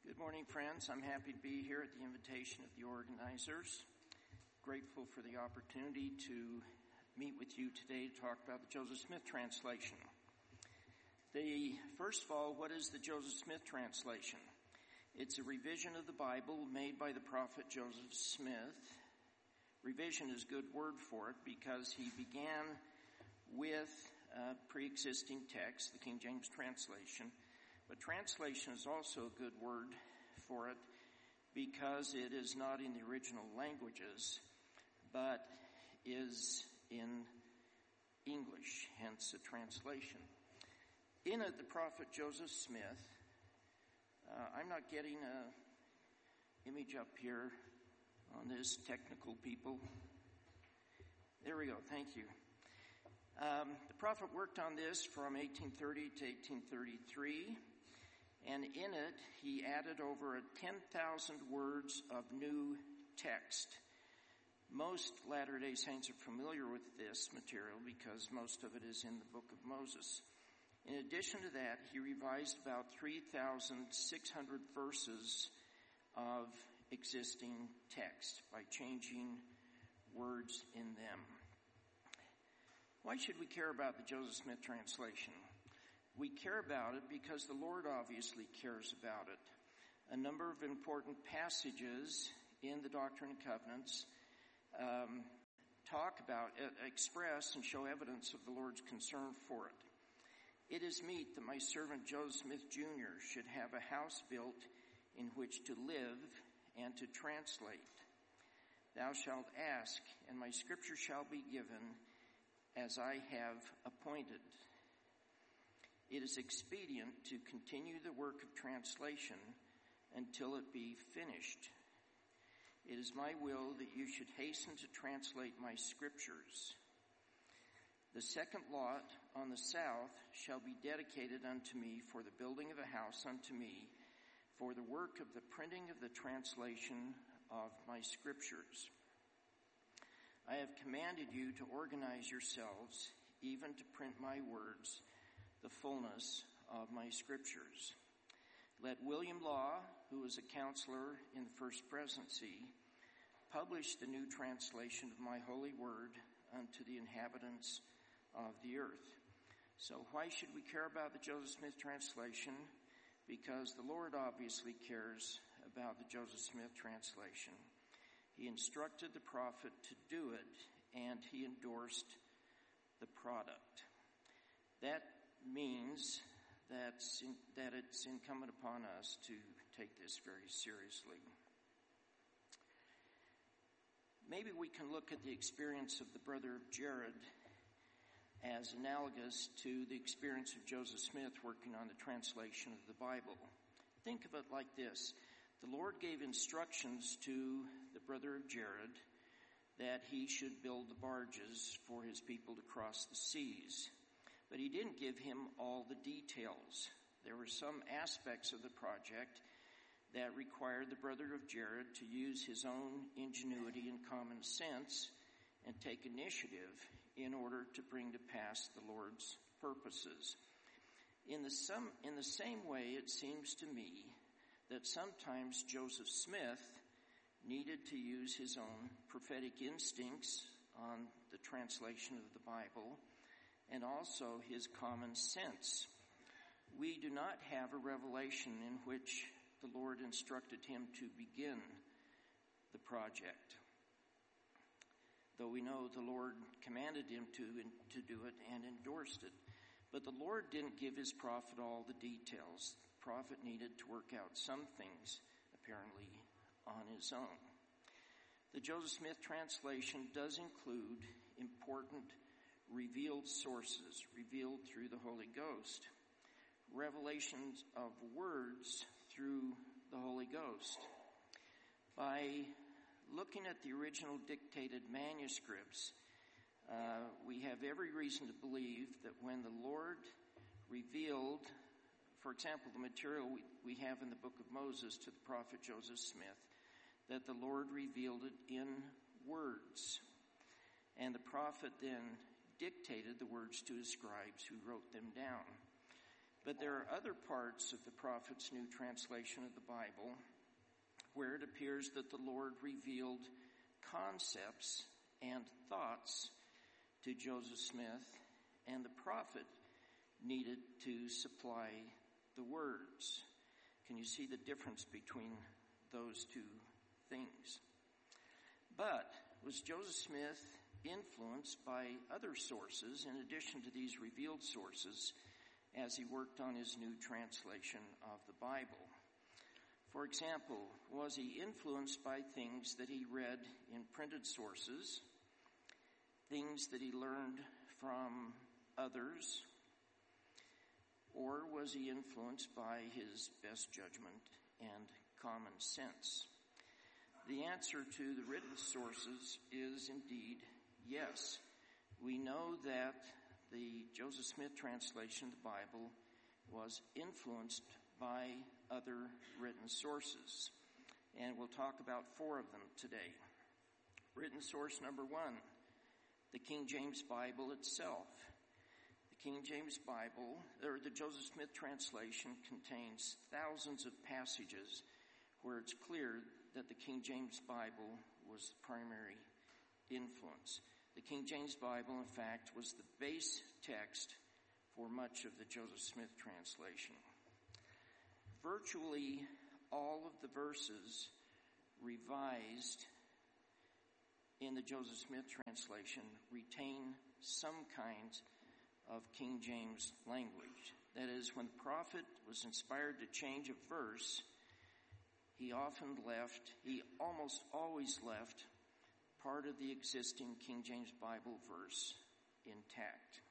Good morning, friends. I'm happy to be here at the invitation of the organizers. Grateful for the opportunity to meet with you today to talk about the Joseph Smith translation. First of all, what is the Joseph Smith translation? It's a revision of the Bible made by the prophet Joseph Smith. Revision is a good word for it because he began with a pre-existing text, the King James translation. But translation is also a good word for it because it is not in the original languages, but is in English, hence a translation. In it, the prophet Joseph Smith, I'm not getting an image up here on this, technical people. There we go, thank you. The prophet worked on this from 1830 to 1833. And in it, he added over 10,000 words of new text. Most Latter-day Saints are familiar with this material because most of it is in the Book of Moses. In addition to that, he revised about 3,600 verses of existing text by changing words in them. Why should we care about the Joseph Smith translation? We care about it because the Lord obviously cares about it. A number of important passages in the Doctrine and Covenants express and show evidence of the Lord's concern for it. It is meet that my servant Joseph Smith Jr. should have a house built in which to live and to translate. Thou shalt ask, and my scripture shall be given as I have appointed. It is expedient to continue the work of translation until it be finished. It is my will that you should hasten to translate my scriptures. The second lot on the south shall be dedicated unto me for the building of a house unto me, for the work of the printing of the translation of my scriptures. I have commanded you to organize yourselves, even to print my words, the fullness of my scriptures. Let William Law, who was a counselor in the First Presidency, publish the new translation of my holy word unto the inhabitants of the earth. So why should we care about the Joseph Smith translation? Because the Lord obviously cares about the Joseph Smith translation. He instructed the prophet to do it, and he endorsed the product. That means that it's incumbent upon us to take this very seriously. Maybe we can look at the experience of the brother of Jared as analogous to the experience of Joseph Smith working on the translation of the Bible. Think of it like this. The Lord gave instructions to the brother of Jared that he should build the barges for his people to cross the seas. But he didn't give him all the details. There were some aspects of the project that required the brother of Jared to use his own ingenuity and common sense and take initiative in order to bring to pass the Lord's purposes. In the same way, it seems to me that sometimes Joseph Smith needed to use his own prophetic instincts on the translation of the Bible and also his common sense. We do not have a revelation in which the Lord instructed him to begin the project, though we know the Lord commanded him to do it and endorsed it. But the Lord didn't give his prophet all the details. The prophet needed to work out some things, apparently, on his own. The Joseph Smith translation does include important revealed sources, revealed through the Holy Ghost. Revelations of words through the Holy Ghost. By looking at the original dictated manuscripts, we have every reason to believe that when the Lord revealed, for example, the material we have in the Book of Moses to the prophet Joseph Smith, that the Lord revealed it in words. And the prophet then dictated the words to his scribes who wrote them down. But there are other parts of the prophet's new translation of the Bible where it appears that the Lord revealed concepts and thoughts to Joseph Smith, and the prophet needed to supply the words. Can you see the difference between those two things? But was Joseph Smith influenced by other sources in addition to these revealed sources as he worked on his new translation of the Bible? For example, was he influenced by things that he read in printed sources, things that he learned from others, or was he influenced by his best judgment and common sense? The answer to the written sources is indeed yes. We know that the Joseph Smith translation of the Bible was influenced by other written sources. And we'll talk about 4 of them today. Written source number 1, the King James Bible itself. The King James Bible, or the Joseph Smith translation, contains thousands of passages where it's clear that the King James Bible was the primary influence. The King James Bible, in fact, was the base text for much of the Joseph Smith translation. Virtually all of the verses revised in the Joseph Smith translation retain some kind of King James language. That is, when the prophet was inspired to change a verse, he almost always left part of the existing King James Bible verse intact.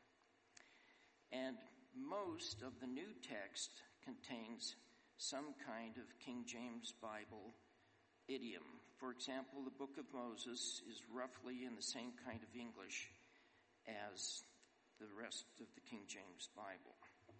And most of the new text contains some kind of King James Bible idiom. For example, the Book of Moses is roughly in the same kind of English as the rest of the King James Bible.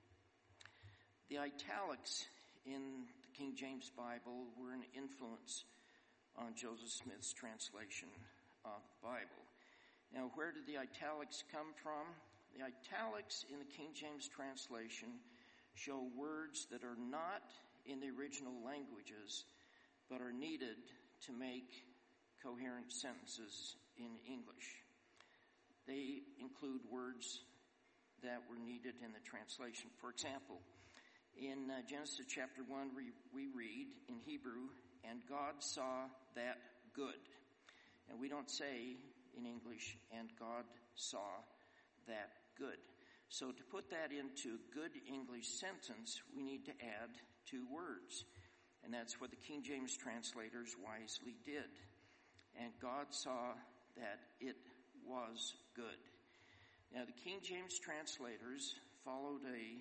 The italics in the King James Bible were an influence on Joseph Smith's translation of the Bible. Now, where did the italics come from? The italics in the King James translation show words that are not in the original languages, but are needed to make coherent sentences in English. They include words that were needed in the translation. For example, in Genesis chapter 1, we read in Hebrew, "And God saw that good." And we don't say in English, "And God saw that good." So to put that into a good English sentence, we need to add 2 words. And that's what the King James translators wisely did. And God saw that it was good. Now, the King James translators followed a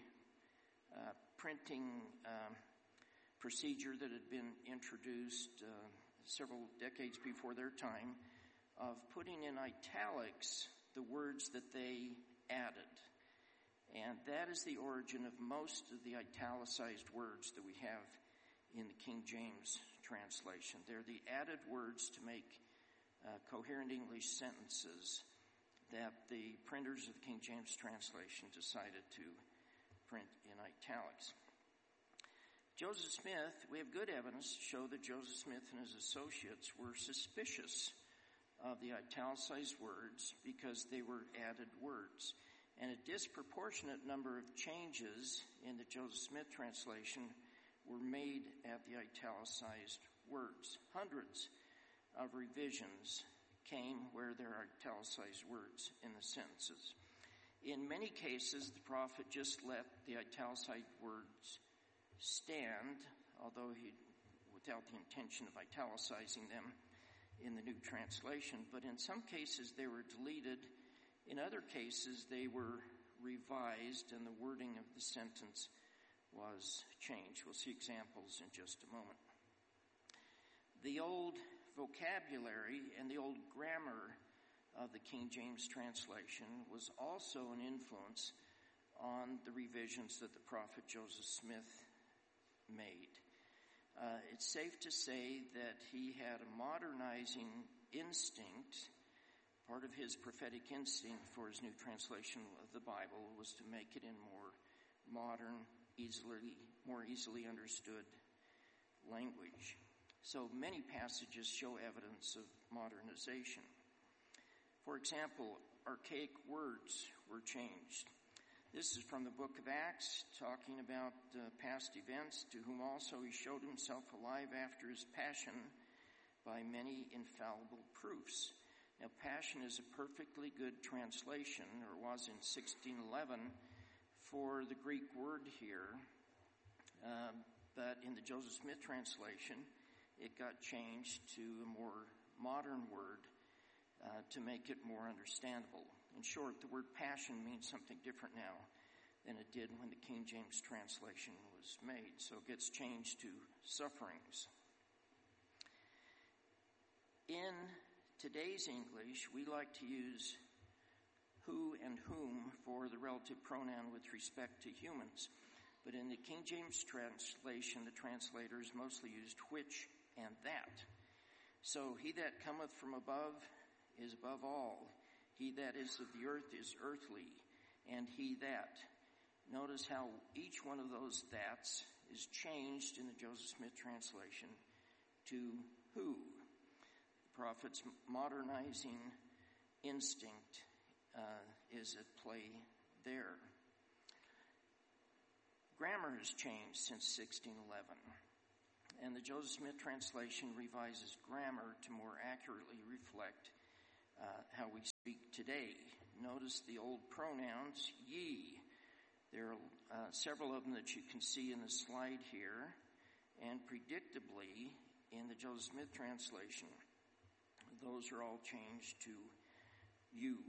printing procedure that had been introduced several decades before their time of putting in italics the words that they added. And that is the origin of most of the italicized words that we have in the King James translation. They're the added words to make coherent English sentences that the printers of the King James translation decided to print in italics. Joseph Smith, we have good evidence to show that Joseph Smith and his associates were suspicious of the italicized words because they were added words. And a disproportionate number of changes in the Joseph Smith translation were made at the italicized words. Hundreds of revisions came where there are italicized words in the sentences. In many cases, the prophet just let the italicized words stand, although without the intention of italicizing them in the new translation. But in some cases, they were deleted. In other cases, they were revised and the wording of the sentence was changed. We'll see examples in just a moment. The old vocabulary and the old grammar of the King James translation was also an influence on the revisions that the prophet Joseph Smith made. It's safe to say that he had a modernizing instinct. Part of his prophetic instinct for his new translation of the Bible was to make it in more modern more easily understood language. So many passages show evidence of modernization. For example, archaic words were changed. This is from the book of Acts, talking about past events, to whom also he showed himself alive after his passion by many infallible proofs. Now, passion is a perfectly good translation, or was in 1611, for the Greek word here, but in the Joseph Smith translation, it got changed to a more modern word to make it more understandable. In short, the word passion means something different now than it did when the King James translation was made, so it gets changed to sufferings. In today's English, we like to use who and whom for the relative pronoun with respect to humans. But in the King James translation, the translators mostly used which and that. So, he that cometh from above is above all. He that is of the earth is earthly, and he that. Notice how each one of those that's is changed in the Joseph Smith translation to who. The prophet's modernizing instinct is at play there. Grammar has changed since 1611, and the Joseph Smith translation revises grammar to more accurately reflect how we speak today. Notice the old pronouns, ye. There are several of them that you can see in the slide here, and predictably, in the Joseph Smith translation, those are all changed to you.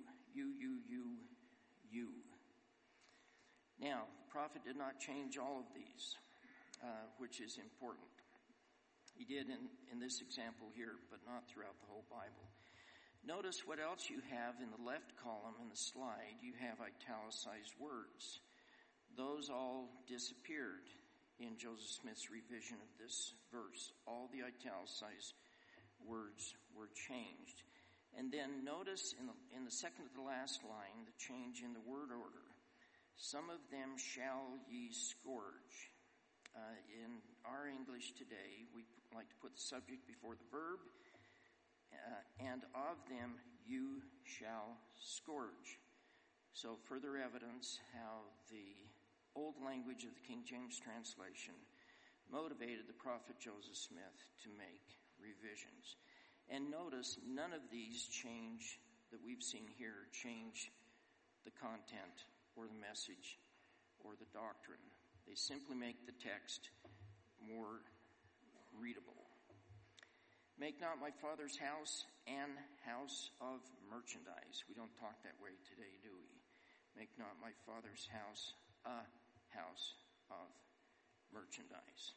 You. Now, the prophet did not change all of these, which is important. He did in this example here, but not throughout the whole Bible. Notice what else you have in the left column in the slide. You have italicized words. Those all disappeared in Joseph Smith's revision of this verse. All the italicized words were changed. And then notice in the second to the last line, the change in the word order. Some of them shall ye scourge. In our English today, we like to put the subject before the verb, and of them you shall scourge. So further evidence how the old language of the King James translation motivated the prophet Joseph Smith to make revisions. And notice none of these change that we've seen here change the content or the message or the doctrine. They simply make the text more readable. Make not my Father's house an house of merchandise. We don't talk that way today, do we? Make not my Father's house a house of merchandise.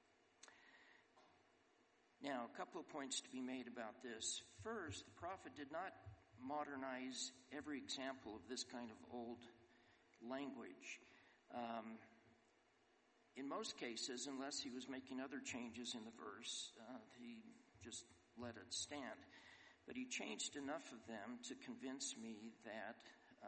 Now, a couple of points to be made about this. First, the prophet did not modernize every example of this kind of old language. In most cases, unless he was making other changes in the verse, he just let it stand. But he changed enough of them to convince me that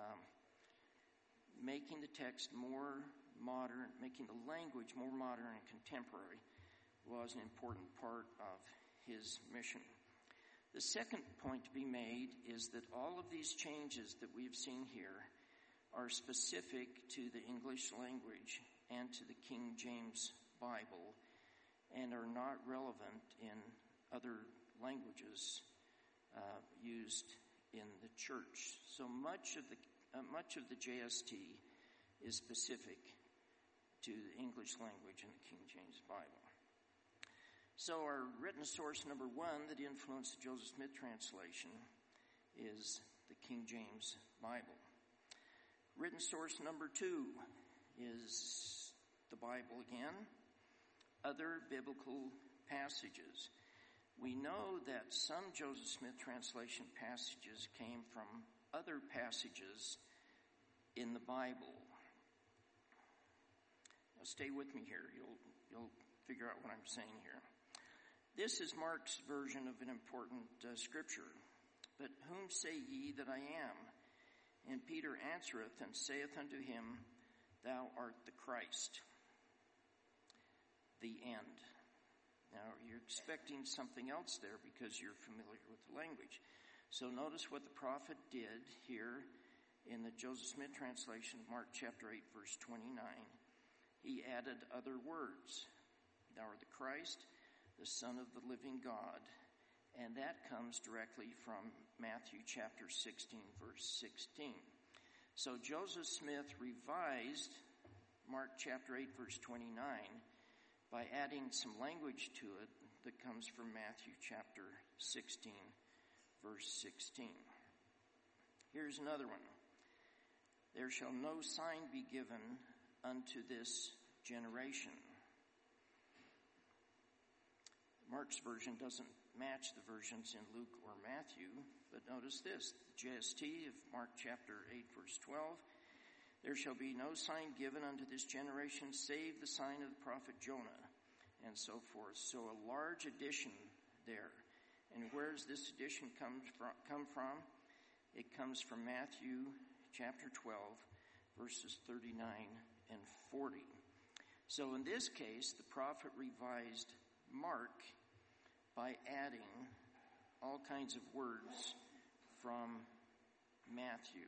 making the text more modern, making the language more modern and contemporary was an important part of his mission. The second point to be made is that all of these changes that we've seen here are specific to the English language and to the King James Bible and are not relevant in other languages used in the church. So much of the JST is specific to the English language and the King James Bible. So our written source number one that influenced the Joseph Smith translation is the King James Bible. Written source number two is the Bible again. Other biblical passages. We know that some Joseph Smith translation passages came from other passages in the Bible. Now stay with me here. You'll figure out what I'm saying here. This is Mark's version of an important scripture. But whom say ye that I am? And Peter answereth and saith unto him, Thou art the Christ. the end. Now, you're expecting something else there because you're familiar with the language. So notice what the prophet did here in the Joseph Smith translation of Mark chapter 8, verse 29. He added other words. Thou art the Christ, the Son of the living God. And that comes directly from Matthew chapter 16, verse 16. So Joseph Smith revised Mark chapter 8, verse 29 by adding some language to it that comes from Matthew chapter 16, verse 16. Here's another one. There shall no sign be given unto this generation. Mark's version doesn't match the versions in Luke or Matthew, but notice this, JST of Mark chapter 8, verse 12. There shall be no sign given unto this generation save the sign of the prophet Jonah, and so forth. So a large addition there. And where does this addition come from? It comes from Matthew chapter 12, verses 39 and 40. So in this case, the prophet revised Mark by adding all kinds of words from Matthew.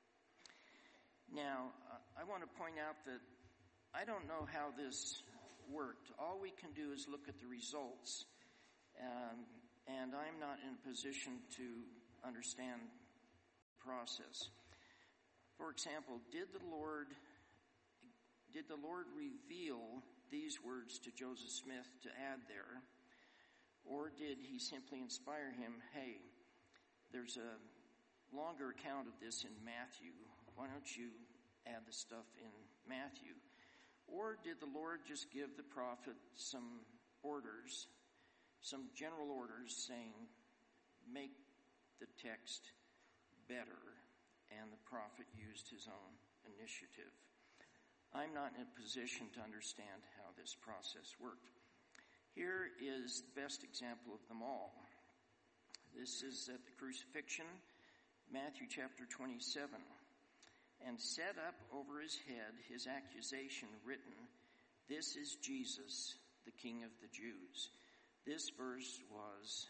Now, I want to point out that I don't know how this worked. All we can do is look at the results, and I'm not in a position to understand the process. For example, did the Lord reveal these words to Joseph Smith to add there, or did he simply inspire him, hey, there's a longer account of this in Matthew. Why don't you add the stuff in Matthew? Or did the Lord just give the prophet some orders, some general orders saying, make the text better, and the prophet used his own initiative? I'm not in a position to understand how this process worked. Here is the best example of them all. This is at the crucifixion, Matthew chapter 27. And set up over his head his accusation written, "This is Jesus, the King of the Jews." This verse was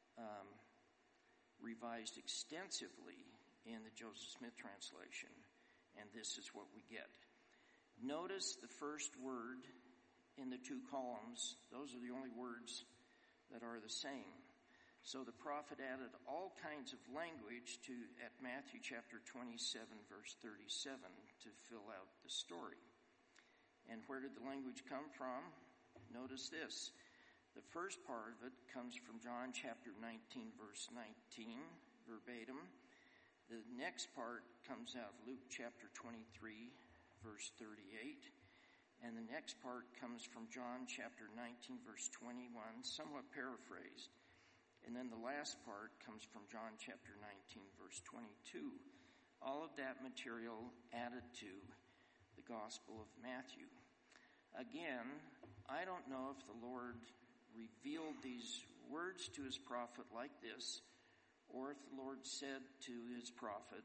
revised extensively in the Joseph Smith translation, and this is what we get. Notice the first word in the two columns. Those are the only words that are the same. So the prophet added all kinds of language at Matthew chapter 27, verse 37 to fill out the story. And where did the language come from? Notice this. The first part of it comes from John chapter 19, verse 19, verbatim. The next part comes out of Luke chapter 23, verse 38. And the next part comes from John chapter 19, verse 21, somewhat paraphrased. And then the last part comes from John chapter 19, verse 22. All of that material added to the Gospel of Matthew. Again, I don't know if the Lord revealed these words to his prophet like this, or if the Lord said to his prophet,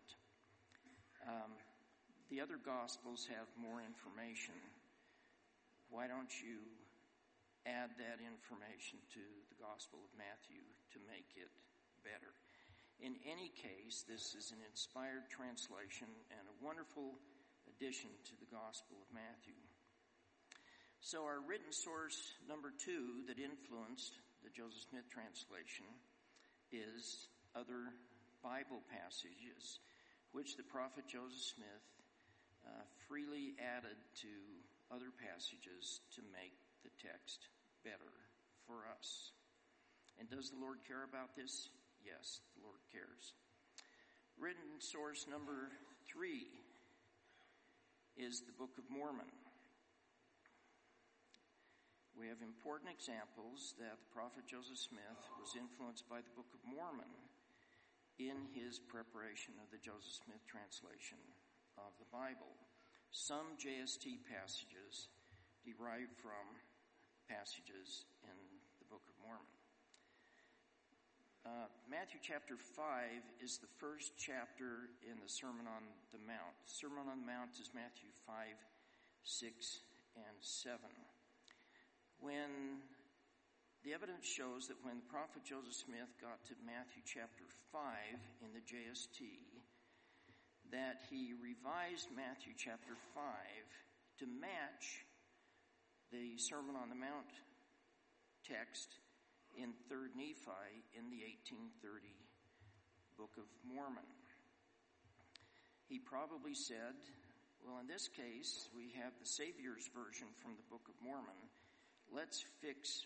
the other Gospels have more information. Why don't you add that information to the Gospel of Matthew to make it better? In any case, this is an inspired translation and a wonderful addition to the Gospel of Matthew. So our written source number 2 that influenced the Joseph Smith translation is other Bible passages, which the prophet Joseph Smith freely added to other passages to make the text better for us. And does the Lord care about this? Yes, the Lord cares. Written source number 3 is the Book of Mormon. We have important examples that the prophet Joseph Smith was influenced by the Book of Mormon in his preparation of the Joseph Smith translation of the Bible. Some JST passages derive from passages in the Book of Mormon. Matthew chapter 5 is the first chapter in the Sermon on the Mount. The Sermon on the Mount is Matthew 5, 6, and 7. When evidence shows that when the prophet Joseph Smith got to Matthew chapter 5 in the JST, that he revised Matthew chapter 5 to match the Sermon on the Mount text in 3rd Nephi in the 1830 Book of Mormon. He probably said, well, in this case, we have the Savior's version from the Book of Mormon. Let's fix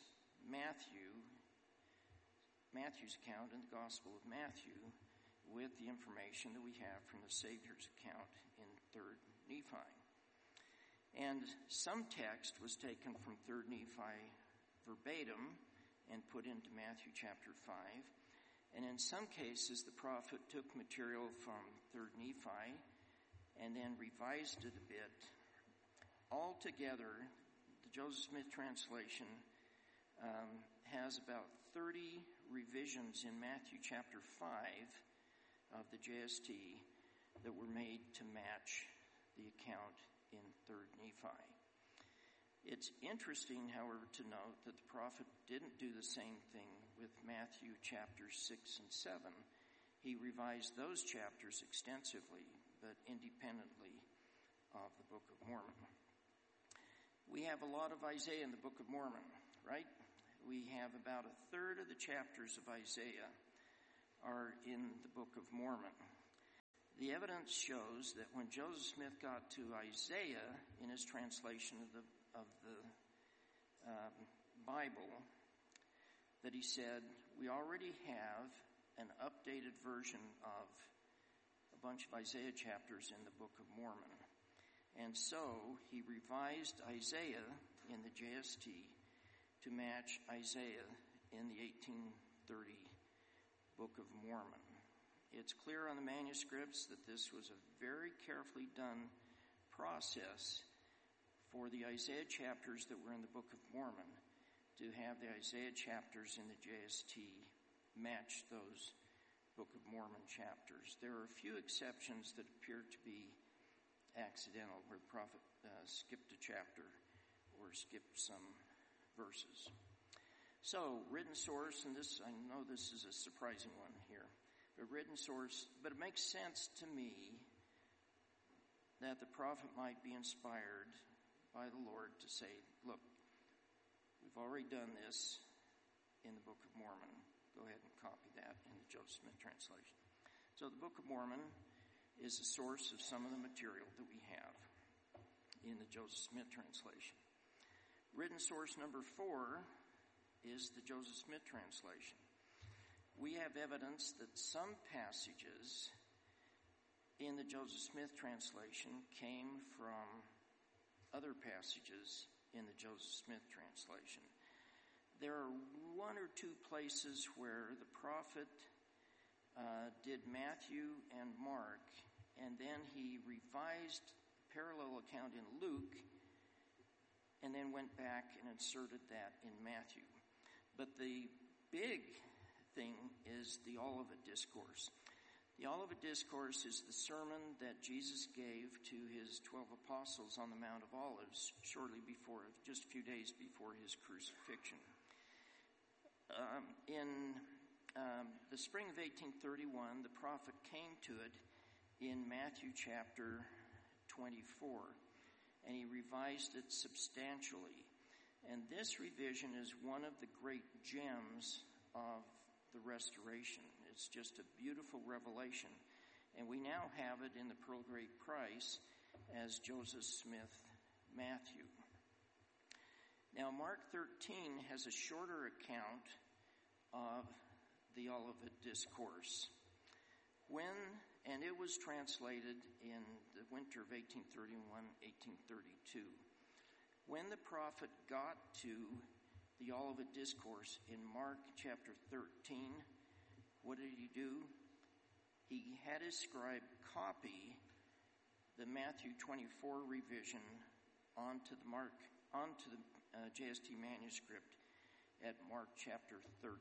Matthew's account in the Gospel of Matthew with the information that we have from the Savior's account in 3rd Nephi. And some text was taken from 3rd Nephi verbatim and put into Matthew chapter 5. And in some cases, the prophet took material from 3rd Nephi and then revised it a bit. Altogether, the Joseph Smith translation has about 30 revisions in Matthew chapter 5 of the JST that were made to match the account in 3rd Nephi. It's interesting, however, to note that the prophet didn't do the same thing with Matthew chapters 6 and 7. He revised those chapters extensively, but independently of the Book of Mormon. We have a lot of Isaiah in the Book of Mormon, right? We have about a third of the chapters of Isaiah are in the Book of Mormon. The evidence shows that when Joseph Smith got to Isaiah in his translation of the Bible, that he said, we already have an updated version of a bunch of Isaiah chapters in the Book of Mormon. And so he revised Isaiah in the JST to match Isaiah in the 1830 Book of Mormon. It's clear on the manuscripts that this was a very carefully done process for the Isaiah chapters that were in the Book of Mormon to have the Isaiah chapters in the JST match those Book of Mormon chapters. There are a few exceptions that appear to be accidental, where the prophet skipped a chapter or skipped some verses. So, written source, and this, I know this is a surprising one here, a written source, but it makes sense to me that the prophet might be inspired by the Lord to say, look, we've already done this in the Book of Mormon. Go ahead and copy that in the Joseph Smith translation. So the Book of Mormon is the source of some of the material that we have in the Joseph Smith translation. Written source number 4 is the Joseph Smith translation. We have evidence that some passages in the Joseph Smith translation came from other passages in the Joseph Smith translation. There are one or two places where the prophet did Matthew and Mark, and then he revised the parallel account in Luke, and then went back and inserted that in Matthew. But the big thing is the Olivet Discourse. The Olivet Discourse is the sermon that Jesus gave to his 12 apostles on the Mount of Olives shortly before, just a few days before his crucifixion. In the spring of 1831, the prophet came to it in Matthew chapter 24, and he revised it substantially. And this revision is one of the great gems of the Restoration. It's just a beautiful revelation. And we now have it in the Pearl Great Price as Joseph Smith Matthew. Now, Mark 13 has a shorter account of the Olivet Discourse. And it was translated in the winter of 1831-1832. When the prophet got to the Olivet Discourse in Mark chapter 13, what did he do? He had his scribe copy the Matthew 24 revision onto the JST manuscript at Mark chapter 13.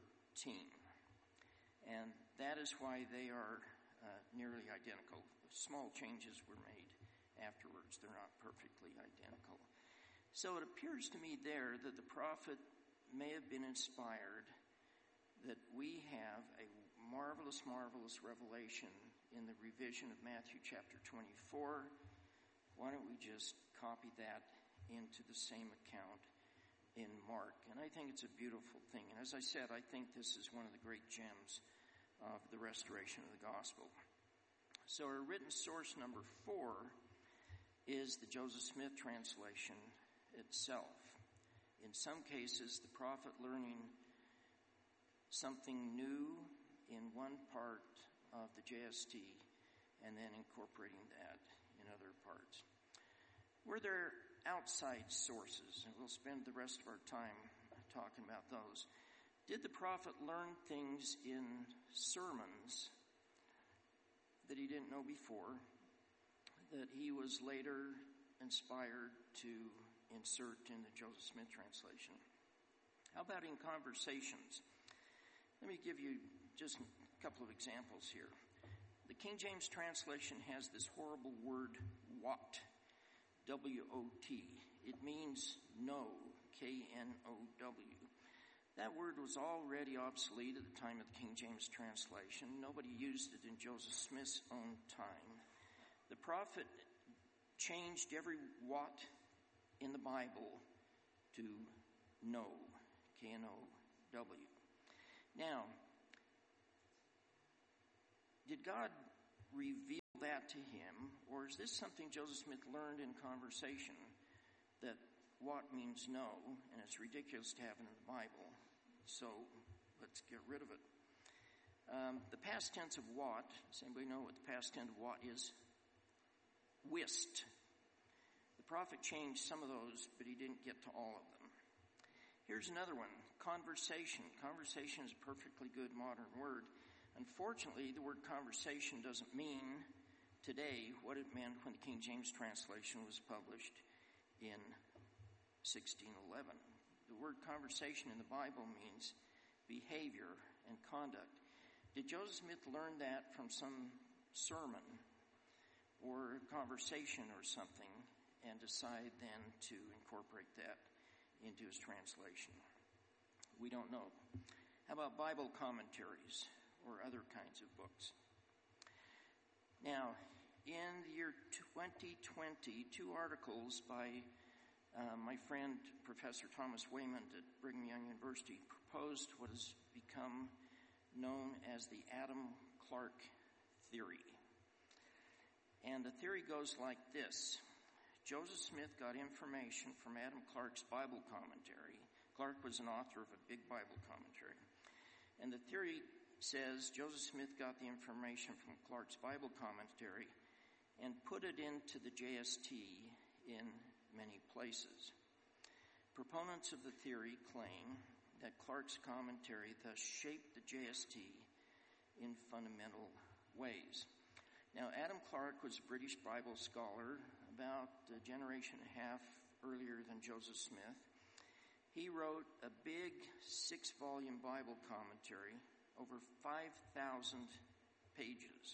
And that is why they are nearly identical. Small changes were made afterwards. They're not perfectly identical. So it appears to me there that the prophet may have been inspired that we have a marvelous, marvelous revelation in the revision of Matthew chapter 24. Why don't we just copy that into the same account in Mark? And I think it's a beautiful thing. And as I said, I think this is one of the great gems of the restoration of the gospel. So our written source number 4 is the Joseph Smith translation itself. In some cases, the prophet learning something new in one part of the JST and then incorporating that in other parts. Were there outside sources? And we'll spend the rest of our time talking about those. Did the prophet learn things in sermons that he didn't know before, that he was later inspired to insert in the Joseph Smith translation? How about in conversations? Let me give you just a couple of examples here. The King James translation has this horrible word, what, W-O-T. It means know, K-N-O-W. That word was already obsolete at the time of the King James translation. Nobody used it in Joseph Smith's own time. The prophet changed every what in the Bible to know, K-N-O-W. Now, did God reveal that to him, or is this something Joseph Smith learned in conversation, that what means no, and it's ridiculous to have it in the Bible, so let's get rid of it. The past tense of what, does anybody know what the past tense of what is? Wist. The prophet changed some of those, but he didn't get to all of them. Here's another one, conversation. Conversation is a perfectly good modern word. Unfortunately, the word conversation doesn't mean today what it meant when the King James translation was published in 1611. The word conversation in the Bible means behavior and conduct. Did Joseph Smith learn that from some sermon or conversation or something and decide then to incorporate that into his translation? We don't know. How about Bible commentaries or other kinds of books? Now, in the year 2020, 2 articles by my friend Professor Thomas Wayman at Brigham Young University proposed what has become known as the Adam Clarke theory. And the theory goes like this. Joseph Smith got information from Adam Clarke's Bible commentary. Clarke was an author of a big Bible commentary. And the theory says Joseph Smith got the information from Clarke's Bible commentary and put it into the JST in many places. Proponents of the theory claim that Clarke's commentary thus shaped the JST in fundamental ways. Now, Adam Clarke was a British Bible scholar about a generation and a half earlier than Joseph Smith. He wrote a big 6-volume Bible commentary, over 5,000 pages.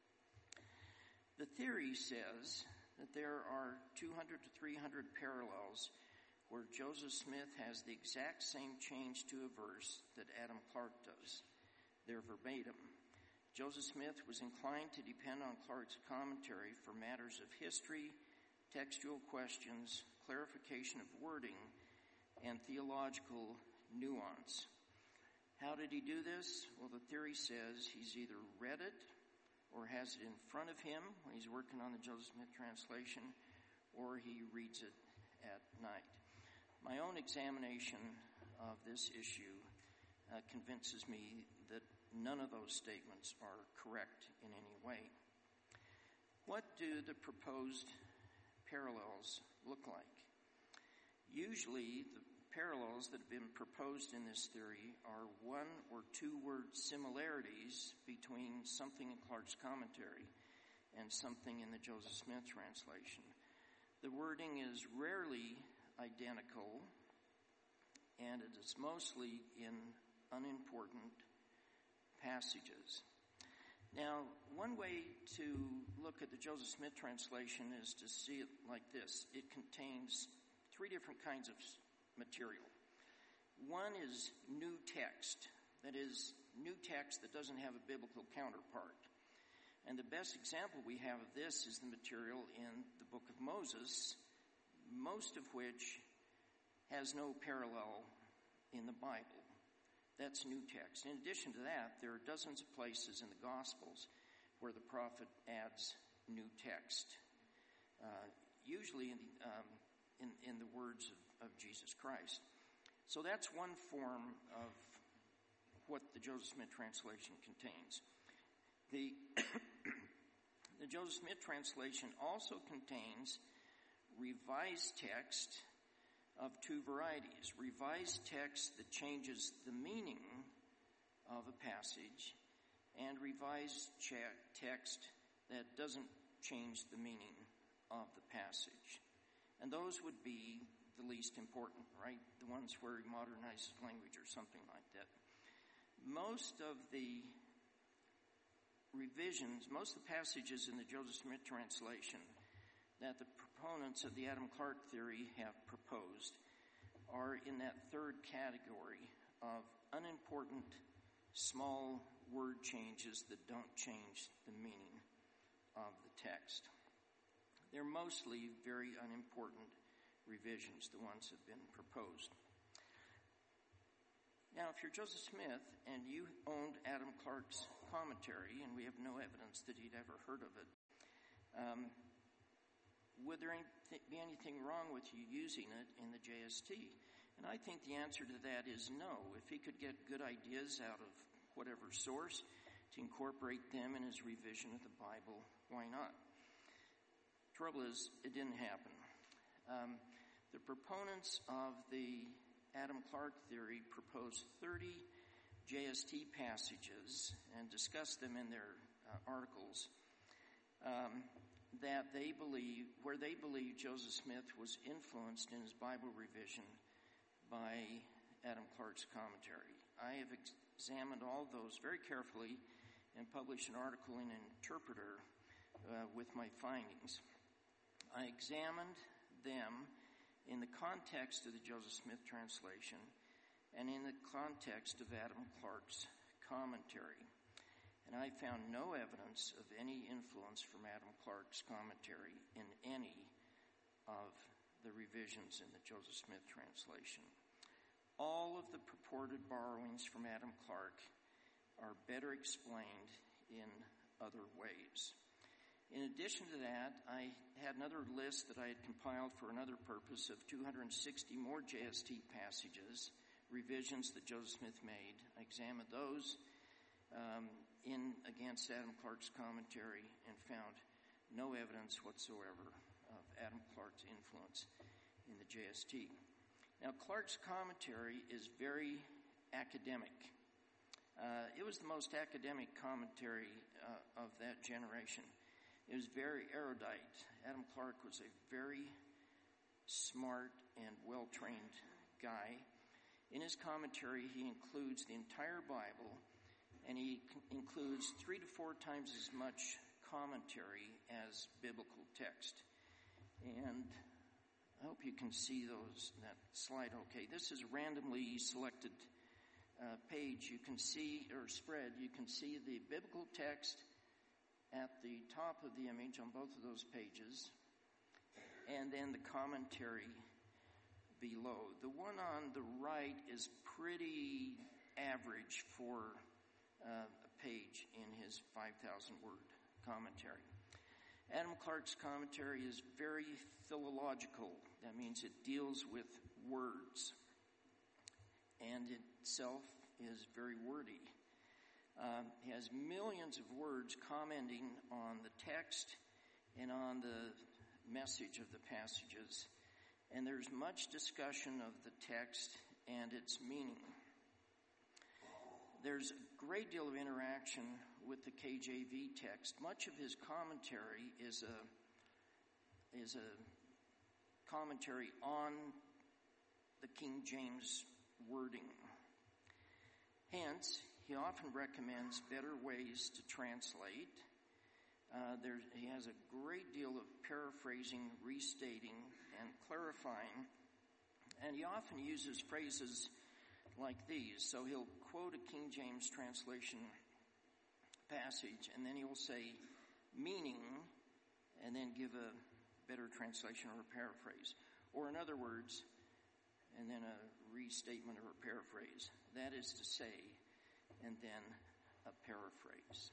The theory says that there are 200 to 300 parallels where Joseph Smith has the exact same change to a verse that Adam Clarke does. They're verbatim. Joseph Smith was inclined to depend on Clarke's commentary for matters of history, textual questions, clarification of wording, and theological nuance. How did he do this? Well, the theory says he's either read it or has it in front of him when he's working on the Joseph Smith translation, or he reads it at night. My own examination of this issue convinces me that none of those statements are correct in any way. What do the proposed parallels look like? Usually, the parallels that have been proposed in this theory are 1 or 2 word similarities between something in Clarke's commentary and something in the Joseph Smith translation. The wording is rarely identical, and it is mostly in unimportant passages. Now, one way to look at the Joseph Smith translation is to see it like this. It contains 3 different kinds of material. One is new text, that is, new text that doesn't have a biblical counterpart. And the best example we have of this is the material in the book of Moses, most of which has no parallel in the Bible. That's new text. In addition to that, there are dozens of places in the Gospels where the prophet adds new text, usually in the words of Jesus Christ. So that's one form of what the Joseph Smith translation contains. The Joseph Smith translation also contains revised text of two varieties. Revised text that changes the meaning of a passage, and revised text that doesn't change the meaning of the passage. And those would be the least important, right? The ones where he modernizes language or something like that. Most of the revisions, most of the passages in the Joseph Smith translation that the proponents of the Adam Clarke theory have proposed are in that third category of unimportant, small word changes that don't change the meaning of the text. They're mostly very unimportant revisions, the ones that have been proposed. Now, if you're Joseph Smith and you owned Adam Clarke's commentary, and we have no evidence that he'd ever heard of it, would there be anything wrong with you using it in the JST? And I think the answer to that is no. If he could get good ideas out of whatever source to incorporate them in his revision of the Bible, why not? Trouble is, it didn't happen. The proponents of the Adam Clarke theory proposed 30 JST passages and discussed them in their articles where they believe Joseph Smith was influenced in his Bible revision by Adam Clarke's commentary. I have examined all of those very carefully and published an article in Interpreter with my findings. I examined them in the context of the Joseph Smith translation and in the context of Adam Clarke's commentary. And I found no evidence of any influence from Adam Clarke's commentary in any of the revisions in the Joseph Smith translation. All of the purported borrowings from Adam Clarke are better explained in other ways. In addition to that, I had another list that I had compiled for another purpose of 260 more JST passages, revisions that Joseph Smith made. I examined those against Adam Clarke's commentary and found no evidence whatsoever of Adam Clarke's influence in the JST. Now, Clarke's commentary is very academic. It was the most academic commentary of that generation. It was very erudite. Adam Clarke was a very smart and well-trained guy. In his commentary, he includes the entire Bible, and he includes 3 to 4 times as much commentary as biblical text. And I hope you can see that slide okay. This is a randomly selected page. You can see, or spread, you can see the biblical text at the top of the image on both of those pages, and then the commentary below. The one on the right is pretty average for a page in his 5,000-word commentary. Adam Clarke's commentary is very philological. That means it deals with words, and itself is very wordy. He has millions of words commenting on the text and on the message of the passages, and there's much discussion of the text and its meaning. There's a great deal of interaction with the KJV text. Much of his commentary is a commentary on the King James wording. Hence, he often recommends better ways to translate. He has a great deal of paraphrasing, restating, and clarifying, and he often uses phrases like these. So he'll quote a King James translation passage, and then he will say meaning, and then give a better translation or a paraphrase. Or in other words, and then a restatement or a paraphrase. That is to say, and then a paraphrase.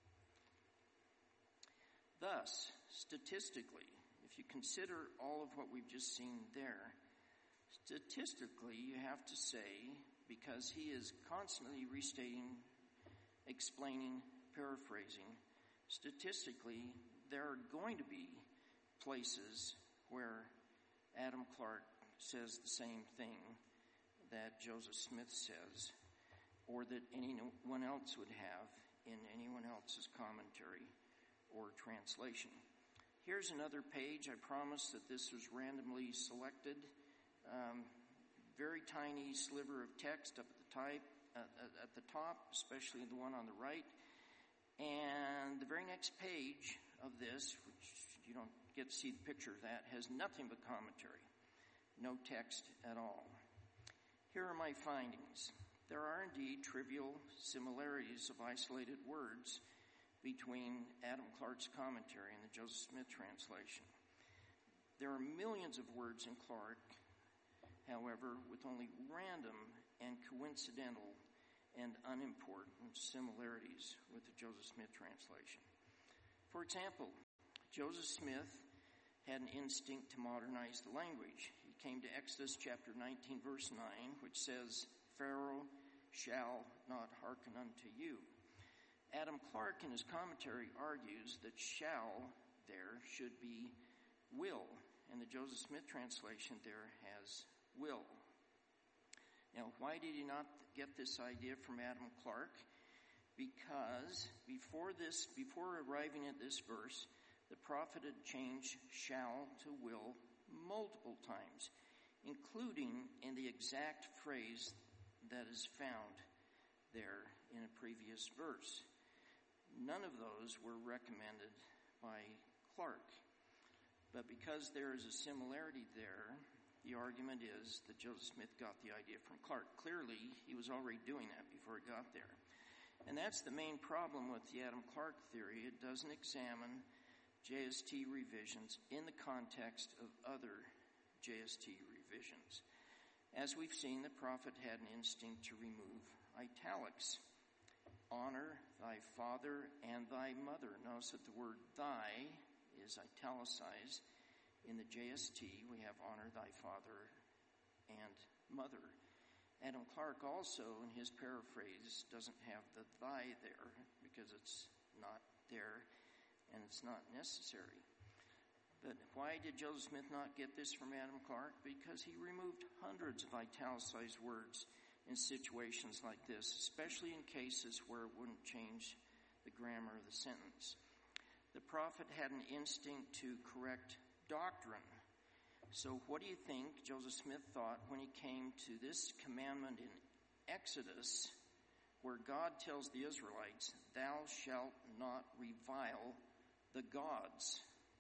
Thus, statistically, if you consider all of what we've just seen there, statistically you have to say, because he is constantly restating, explaining, paraphrasing, statistically there are going to be places where Adam Clarke says the same thing that Joseph Smith says, or that anyone else would have in anyone else's commentary or translation. Here's another page. I promise that this was randomly selected. Very tiny sliver of text up at the top, especially the one on the right. And the very next page of this, which you don't get to see the picture of that, has nothing but commentary. No text at all. Here are my findings. There are indeed trivial similarities of isolated words between Adam Clarke's commentary and the Joseph Smith translation. There are millions of words in Clarke, however, with only random and coincidental and unimportant similarities with the Joseph Smith translation. For example, Joseph Smith had an instinct to modernize the language. He came to Exodus chapter 19, verse 9, which says, "Pharaoh shall not hearken unto you." Adam Clarke in his commentary argues that shall there should be will, and the Joseph Smith translation there has will. Now, why did he not get this idea from Adam Clarke? Because before arriving at this verse, the prophet had changed shall to will multiple times, including in the exact phrase that is found there in a previous verse. None of those were recommended by Clarke. But because there is a similarity there, the argument is that Joseph Smith got the idea from Clarke. Clearly, he was already doing that before he got there. And that's the main problem with the Adam Clarke theory. It doesn't examine JST revisions in the context of other JST revisions. As we've seen, the prophet had an instinct to remove italics. Honor thy father and thy mother. Notice that the word thy is italicized. In the JST, we have honor thy father and mother. Adam Clarke also, in his paraphrase, doesn't have the thy there because it's not there and it's not necessary. But why did Joseph Smith not get this from Adam Clarke? Because he removed hundreds of italicized words in situations like this, especially in cases where it wouldn't change the grammar of the sentence. The prophet had an instinct to correct doctrine. So what do you think Joseph Smith thought when he came to this commandment in Exodus, where God tells the Israelites, "Thou shalt not revile the gods"?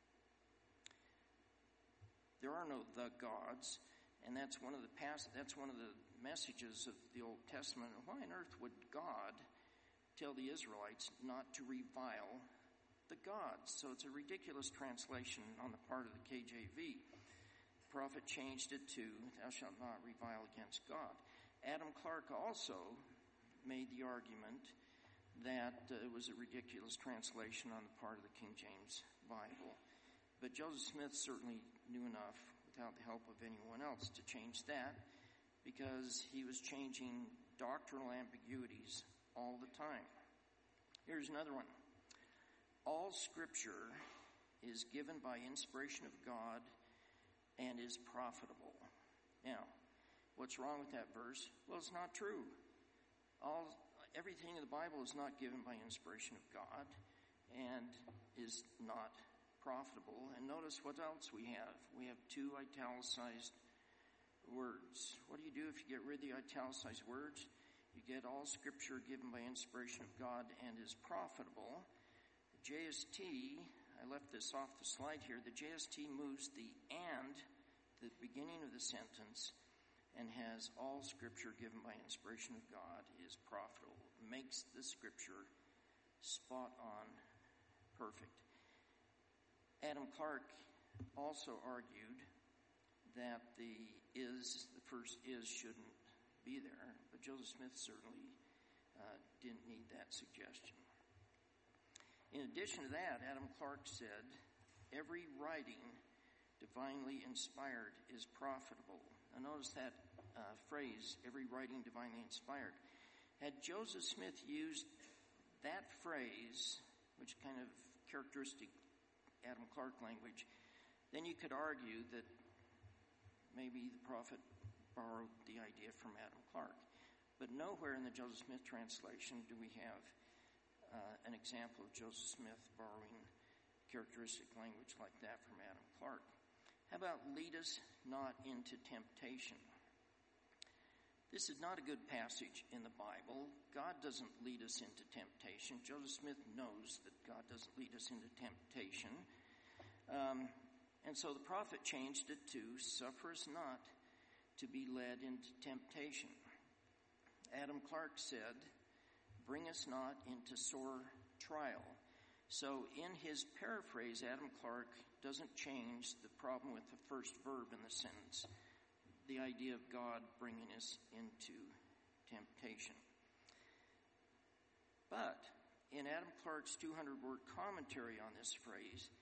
There are no the gods, and that's one of the messages of the Old Testament. Why on earth would God tell the Israelites not to revile the gods? So it's a ridiculous translation on the part of the KJV. The prophet changed it to, "Thou shalt not revile against God." Adam Clarke also made the argument that it was a ridiculous translation on the part of the King James Bible. But Joseph Smith certainly knew enough, without the help of anyone else, to change that, because he was changing doctrinal ambiguities all the time. Here's another one. All Scripture is given by inspiration of God and is profitable. Now, what's wrong with that verse? Well, it's not true. Everything in the Bible is not given by inspiration of God and is not profitable. And notice what else we have. We have two italicized words. What do you do if you get rid of the italicized words? You get all Scripture given by inspiration of God and is profitable. The JST, I left this off the slide here, the JST moves the "and" at the beginning of the sentence and has all Scripture given by inspiration of God is profitable, makes the Scripture spot on, perfect. Adam Clarke also argued that the first is shouldn't be there, but Joseph Smith certainly didn't need that suggestion. In addition to that, Adam Clarke said, every writing divinely inspired is profitable. Now notice that phrase, every writing divinely inspired. Had Joseph Smith used that phrase, which kind of characteristic Adam Clarke language, then you could argue that maybe the prophet borrowed the idea from Adam Clarke. But nowhere in the Joseph Smith translation do we have an example of Joseph Smith borrowing characteristic language like that from Adam Clarke. How about lead us not into temptation? This is not a good passage in the Bible. God doesn't lead us into temptation. Joseph Smith knows that God doesn't lead us into temptation. And so the prophet changed it to, suffer us not to be led into temptation. Adam Clarke said, bring us not into sore trial. So in his paraphrase, Adam Clarke doesn't change the problem with the first verb in the sentence, the idea of God bringing us into temptation. But in Adam Clarke's 200-word commentary on this phrase,